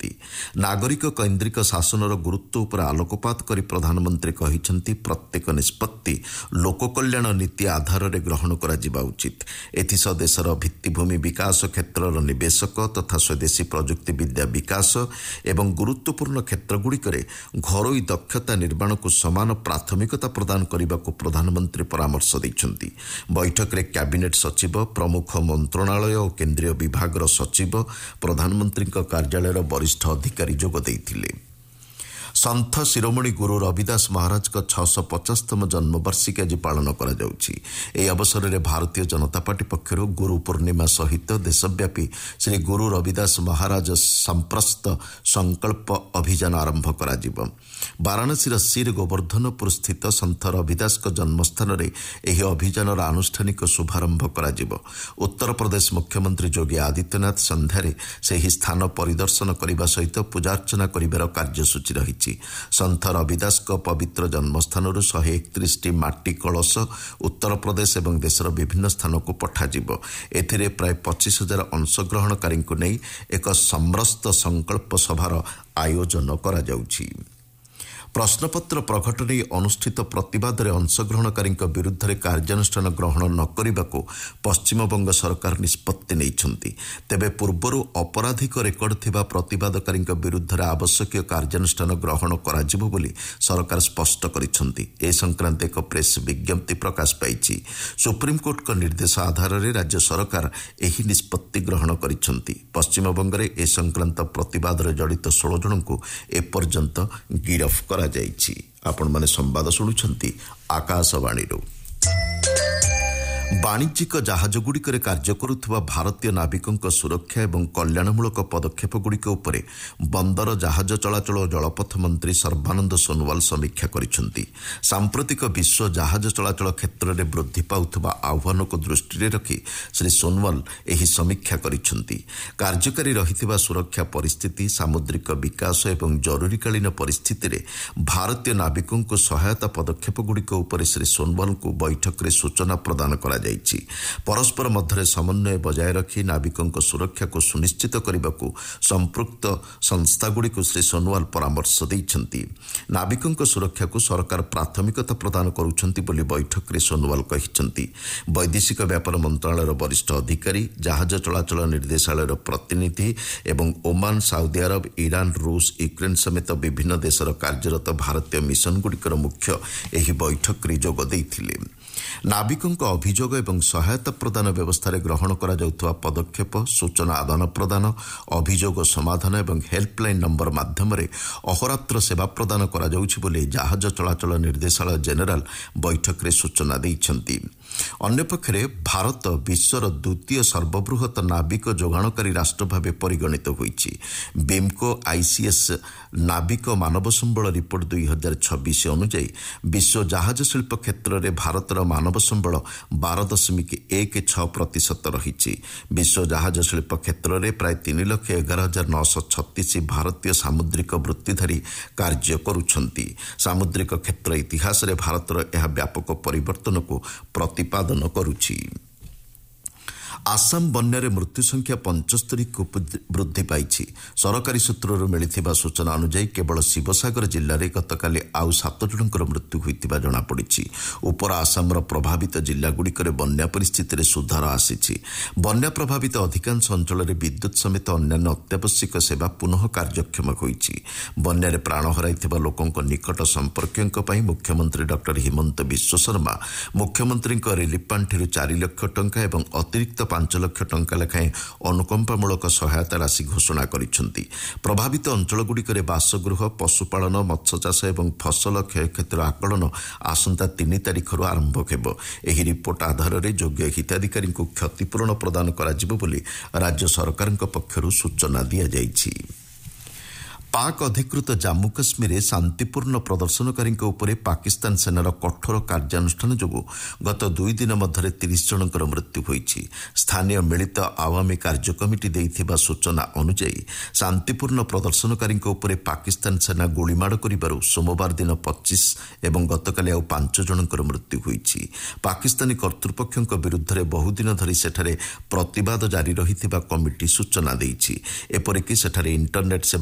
ଦେଇଛନ୍ତି। ନାଗରିକ କୈନ୍ଦ୍ରିକ ଶାସନର ଗୁରୁତ୍ୱ ଉପରେ ଆଲୋକପାତ କରି ପ୍ରଧାନମନ୍ତ୍ରୀ କହିଛନ୍ତି, ପ୍ରତ୍ୟେକ ନିଷ୍ପତ୍ତି ଲୋକକଲ୍ୟାଣ ନୀତି ଆଧାରରେ ଗ୍ରହଣ କରାଯିବା ଉଚିତ। ଏଥିସହ ଦେଶର ଭିତ୍ତିଭୂମି ବିକାଶ କ୍ଷେତ୍ରର ନିବେଶକ ତଥା ସ୍ୱଦେଶୀ ପ୍ରଯୁକ୍ତି ବିଦ୍ୟା ବିକାଶ ଏବଂ ଗୁରୁତ୍ୱପୂର୍ଣ୍ଣ କ୍ଷେତ୍ରଗୁଡ଼ିକରେ ଘରୋଇ ଦକ୍ଷତା ନିର୍ମାଣକୁ ସମାନ ପ୍ରାଥମିକତା ପ୍ରଦାନ କରିବାକୁ ପ୍ରଧାନମନ୍ତ୍ରୀ ପରାମର୍ଶ ଦେଇଛନ୍ତି। ବୈଠକରେ କ୍ୟାବିନେଟ୍ ସଚିବ, ପ୍ରମୁଖ ମନ୍ତ୍ରଣାଳୟ ଓ କେନ୍ଦ୍ରୀୟ ବିଭାଗର ସଚିବ, ପ୍ରଧାନମନ୍ତ୍ରୀଙ୍କ କାର୍ଯ୍ୟାଳୟର ବରିଷ୍ଠ ଅଧିକାରୀ ଯୋଗ ଦେଇଥିଲେ। ସନ୍ଥ ଶିରୋମଣି ଗୁରୁ ରବିଦାସ ମହାରାଜଙ୍କ 650ତମ ଜନ୍ମବାର୍ଷିକୀ ଆଜି ପାଳନ କରାଯାଉଛି। ଏହି ଅବସରରେ ଭାରତୀୟ ଜନତା ପାର୍ଟି ପକ୍ଷରୁ ଗୁରୁ ପୂର୍ଣ୍ଣିମା ସହିତ ଦେଶବ୍ୟାପୀ ଶ୍ରୀ ଗୁରୁ ରବିଦାସ ମହାରାଜ ସମ୍ପ୍ରସ୍ତ ସଂକଳ୍ପ ଅଭିଯାନ ଆରମ୍ଭ କରାଯିବ। ବାରାଣସୀର ଶିର ଗୋବର୍ଦ୍ଧନପୁର ସ୍ଥିତ ସନ୍ଥ ରବିଦାସଙ୍କ ଜନ୍ମସ୍ଥାନରେ ଏହି ଅଭିଯାନର ଆନୁଷ୍ଠାନିକ ଶୁଭାରମ୍ଭ କରାଯିବ। ଉତ୍ତରପ୍ରଦେଶ ମୁଖ୍ୟମନ୍ତ୍ରୀ ଯୋଗୀ ଆଦିତ୍ୟନାଥ ସନ୍ଧ୍ୟାରେ ସେହି ସ୍ଥାନ ପରିଦର୍ଶନ କରିବା ସହିତ ପୂଜାର୍ଚ୍ଚନା କରିବାର କାର୍ଯ୍ୟସୂଚୀ ରହିଛି। ସନ୍ଥ ରବିଦାସଙ୍କ ପବିତ୍ର ଜନ୍ମସ୍ଥାନରୁ 131ଟି ମାଟି କଳସ ଉତ୍ତରପ୍ରଦେଶ ଏବଂ ଦେଶର ବିଭିନ୍ନ ସ୍ଥାନକୁ ପଠାଯିବ। ଏଥିରେ ପ୍ରାୟ 25,000 ଅଂଶଗ୍ରହଣକାରୀଙ୍କୁ ନେଇ ଏକ ସମରସ୍ତ ସଂକଳ୍ପ ସଭାର ଆୟୋଜନ କରାଯାଉଛି। ପ୍ରଶ୍ନପତ୍ର ପ୍ରଘଟ ନେଇ ଅନୁଷ୍ଠିତ ପ୍ରତିବାଦରେ ଅଂଶଗ୍ରହଣକାରୀଙ୍କ ବିରୁଦ୍ଧରେ କାର୍ଯ୍ୟାନୁଷ୍ଠାନ ଗ୍ରହଣ ନ କରିବାକୁ ପଶ୍ଚିମବଙ୍ଗ ସରକାର ନିଷ୍ପତ୍ତି ନେଇଛନ୍ତି। ତେବେ ପୂର୍ବରୁ ଅପରାଧିକ ରେକର୍ଡ ଥିବା ପ୍ରତିବାଦକାରୀଙ୍କ ବିରୁଦ୍ଧରେ ଆବଶ୍ୟକୀୟ କାର୍ଯ୍ୟାନୁଷ୍ଠାନ ଗ୍ରହଣ କରାଯିବ ବୋଲି ସରକାର ସ୍ପଷ୍ଟ କରିଛନ୍ତି। ଏ ସଂକ୍ରାନ୍ତ ଏକ ପ୍ରେସ୍ ବିଜ୍ଞପ୍ତି ପ୍ରକାଶ ପାଇଛି। ସୁପ୍ରିମକୋର୍ଟଙ୍କ ନିର୍ଦ୍ଦେଶ ଆଧାରରେ ରାଜ୍ୟ ସରକାର ଏହି ନିଷ୍ପତ୍ତି ଗ୍ରହଣ କରିଛନ୍ତି। ପଶ୍ଚିମବଙ୍ଗରେ ଏ ସଂକ୍ରାନ୍ତ ପ୍ରତିବାଦରେ ଜଡ଼ିତ 16 ଜଣଙ୍କୁ ଏପର୍ଯ୍ୟନ୍ତ ଗିରଫ କରାଯାଇଛି। ଆପଣମାନେ ସମ୍ବାଦ ଶୁଣୁଛନ୍ତି ଆକାଶବାଣୀରୁ। ବାଣିଜ୍ୟିକ ଜାହାଜଗୁଡ଼ିକରେ କାର୍ଯ୍ୟ କରୁଥିବା ଭାରତୀୟ ନାବିକଙ୍କ ସୁରକ୍ଷା ଏବଂ କଲ୍ୟାଣମୂଳକ ପଦକ୍ଷେପଗୁଡ଼ିକ ଉପରେ ବନ୍ଦର ଜାହାଜ ଚଳାଚଳ ଓ ଜଳପଥ ମନ୍ତ୍ରୀ ସର୍ବାନନ୍ଦ ସୋନୱାଲ ସମୀକ୍ଷା କରିଛନ୍ତି। ସାମ୍ପ୍ରତିକ ବିଶ୍ୱ ଜାହାଜ ଚଳାଚଳ କ୍ଷେତ୍ରରେ ବୃଦ୍ଧି ପାଉଥିବା ଆହ୍ୱାନକୁ ଦୃଷ୍ଟିରେ ରଖି ଶ୍ରୀ ସୋନୱାଲ ଏହି ସମୀକ୍ଷା କରିଛନ୍ତି। କାର୍ଯ୍ୟକାରୀ ରହିଥିବା ସୁରକ୍ଷା ପରିସ୍ଥିତି, ସାମୁଦ୍ରିକ ବିକାଶ ଏବଂ ଜରୁରୀକାଳୀନ ପରିସ୍ଥିତିରେ ଭାରତୀୟ ନାବିକଙ୍କୁ ସହାୟତା ପଦକ୍ଷେପଗୁଡ଼ିକ ଉପରେ ଶ୍ରୀ ସୋନୱାଲଙ୍କୁ ବୈଠକରେ ସୂଚନା ପ୍ରଦାନ କରାଯାଇଛି। ପରସ୍ପର ମଧ୍ୟରେ ସମନ୍ୱୟ ବଜାୟ ରଖି ନାବିକଙ୍କ ସୁରକ୍ଷାକୁ ସୁନିଶ୍ଚିତ କରିବାକୁ ସମ୍ପୃକ୍ତ ସଂସ୍ଥାଗୁଡ଼ିକୁ ଶ୍ରୀ ସୋନୱାଲ ପରାମର୍ଶ ଦେଇଛନ୍ତି। ନାବିକଙ୍କ ସୁରକ୍ଷାକୁ ସରକାର ପ୍ରାଥମିକତା ପ୍ରଦାନ କରୁଛନ୍ତି ବୋଲି ବୈଠକରେ ସୋନୱାଲ କହିଛନ୍ତି। ବୈଦେଶିକ ବ୍ୟାପାର ମନ୍ତ୍ରଣାଳୟର ବରିଷ୍ଠ ଅଧିକାରୀ, ଜାହାଜ ଚଳାଚଳ ନିର୍ଦ୍ଦେଶାଳୟର ପ୍ରତିନିଧି ଏବଂ ଓମାନ, ସାଉଦି ଆରବ, ଇରାନ, ରୁଷ, ୟୁକ୍ରେନ୍ ସମେତ ବିଭିନ୍ନ ଦେଶର କାର୍ଯ୍ୟରତ ଭାରତୀୟ ମିଶନଗୁଡ଼ିକର ମୁଖ୍ୟ ଏହି ବୈଠକରେ ଯୋଗ ଦେଇଥିଲେ। ନାବିକଙ୍କ ଅଭିଯୋଗ ଏବଂ ସହାୟତା ପ୍ରଦାନ ବ୍ୟବସ୍ଥାରେ ଗ୍ରହଣ କରାଯାଉଥିବା ପଦକ୍ଷେପ, ସୂଚନା ଆଦାନ ପ୍ରଦାନ, ଅଭିଯୋଗ ସମାଧାନ ଏବଂ ହେଲ୍ପଲାଇନ୍ ନମ୍ବର ମାଧ୍ୟମରେ ଅହରାତ୍ର ସେବା ପ୍ରଦାନ କରାଯାଉଛି ବୋଲି ଜାହାଜ ଚଳାଚଳ ନିର୍ଦ୍ଦେଶାଳୟ ଜେନେରାଲ ବୈଠକରେ ସୂଚନା ଦେଇଛନ୍ତି। ଅନ୍ୟପକ୍ଷରେ ଭାରତ ବିଶ୍ୱର ଦ୍ୱିତୀୟ ସର୍ବବୃହତ ନାବିକ ଯୋଗାଣକାରୀ ରାଷ୍ଟ୍ର ଭାବେ ପରିଗଣିତ ହୋଇଛି। ବିମ୍କୋ ଆଇସିଏସ୍ ନାବିକ ମାନବ ସମ୍ବଳ ରିପୋର୍ଟ 2026 ଅନୁଯାୟୀ ବିଶ୍ୱ ଜାହାଜ ଶିଳ୍ପ କ୍ଷେତ୍ରରେ ଭାରତର ମାନବ ସମ୍ବଳ 12.16% ରହିଛି। ବିଶ୍ୱ ଜାହାଜ ଶିଳ୍ପ କ୍ଷେତ୍ରରେ ପ୍ରାୟ 3,11,936 ଭାରତୀୟ ସାମୁଦ୍ରିକ ବୃତ୍ତିଧାରୀ କାର୍ଯ୍ୟ କରୁଛନ୍ତି। ସାମୁଦ୍ରିକ କ୍ଷେତ୍ର ଇତିହାସରେ ଭାରତର ଏହା ବ୍ୟାପକ ପରିବର୍ତ୍ତନକୁ ପ୍ରତିପାଦନ କରୁଛି। ଆସାମ ବନ୍ୟାରେ ମୃତ୍ୟୁ ସଂଖ୍ୟା 75କୁ ବୃଦ୍ଧି ପାଇଛି। ସରକାରୀ ସୂତ୍ରରୁ ମିଳିଥିବା ସୂଚନା ଅନୁଯାୟୀ କେବଳ ଶିବସାଗର ଜିଲ୍ଲାରେ ଗତକାଲି ଆଉ 7 ଜଣଙ୍କର ମୃତ୍ୟୁ ହୋଇଥିବା ଜଣାପଡ଼ିଛି। ଉପର ଆସାମର ପ୍ରଭାବିତ ଜିଲ୍ଲାଗୁଡ଼ିକରେ ବନ୍ୟା ପରିସ୍ଥିତିରେ ସୁଧାର ଆସିଛି। ବନ୍ୟା ପ୍ରଭାବିତ ଅଧିକାଂଶ ଅଞ୍ଚଳରେ ବିଦ୍ୟୁତ୍ ସମେତ ଅନ୍ୟାନ୍ୟ ଅତ୍ୟାବଶ୍ୟକ ସେବା ପୁନଃ କାର୍ଯ୍ୟକ୍ଷମ ହୋଇଛି। ବନ୍ୟାରେ ପ୍ରାଣ ହରାଇଥିବା ଲୋକଙ୍କ ନିକଟ ସମ୍ପର୍କୀୟଙ୍କ ପାଇଁ ମୁଖ୍ୟମନ୍ତ୍ରୀ ଡକ୍ଟର ହିମନ୍ତ ବିଶ୍ୱ ଶର୍ମା ମୁଖ୍ୟମନ୍ତ୍ରୀଙ୍କ ରିଲିଫ୍ ପାଣ୍ଠିରୁ 4 ଲକ୍ଷ ଟଙ୍କା ଏବଂ ଅତିରିକ୍ତ 5 ଲକ୍ଷ ଟଙ୍କା ଲେଖାଏଁ ଅନୁକମ୍ପାମୂଳକ ସହାୟତା ରାଶି ଘୋଷଣା କରିଛନ୍ତି। ପ୍ରଭାବିତ ଅଞ୍ଚଳଗୁଡ଼ିକରେ ବାସଗୃହ, ପଶୁପାଳନ, ମତ୍ସ୍ୟଚାଷ ଏବଂ ଫସଲ କ୍ଷୟକ୍ଷତିର ଆକଳନ ଆସନ୍ତା 3 ତାରିଖରୁ ଆରମ୍ଭ ହେବ। ଏହି ରିପୋର୍ଟ ଆଧାରରେ ଯୋଗ୍ୟ ହିତାଧିକାରୀଙ୍କୁ କ୍ଷତିପୂରଣ ପ୍ରଦାନ କରାଯିବ ବୋଲି ରାଜ୍ୟ ସରକାରଙ୍କ ପକ୍ଷରୁ ସୂଚନା ଦିଆଯାଇଛି। ପାକ୍ ଅଧିକୃତ ଜାମ୍ମୁ କାଶ୍ମୀରରେ ଶାନ୍ତିପୂର୍ଣ୍ଣ ପ୍ରଦର୍ଶନକାରୀଙ୍କ ଉପରେ ପାକିସ୍ତାନ ସେନାର କଠୋର କାର୍ଯ୍ୟାନୁଷ୍ଠାନ ଯୋଗୁଁ ଗତ 2 ଦିନ ମଧ୍ୟରେ 30 ଜଣଙ୍କର ମୃତ୍ୟୁ ହୋଇଛି। ସ୍ଥାନୀୟ ମିଳିତ ଆୱାମୀ କାର୍ଯ୍ୟ କମିଟି ଦେଇଥିବା ସୂଚନା ଅନୁଯାୟୀ ଶାନ୍ତିପୂର୍ଣ୍ଣ ପ୍ରଦର୍ଶନକାରୀଙ୍କ ଉପରେ ପାକିସ୍ତାନ ସେନା ଗୁଳିମାଡ଼ କରିବାରୁ ସୋମବାର ଦିନ 25 ଏବଂ ଗତକାଲି ଆଉ 5 ଜଣଙ୍କର ମୃତ୍ୟୁ ହୋଇଛି। ପାକିସ୍ତାନୀ କର୍ତ୍ତୃପକ୍ଷଙ୍କ ବିରୁଦ୍ଧରେ ବହୁଦିନ ଧରି ସେଠାରେ ପ୍ରତିବାଦ ଜାରି ରହିଥିବା କମିଟି ସୂଚନା ଦେଇଛି। ଏପରିକି ସେଠାରେ ଇଣ୍ଟରନେଟ୍ ସେବା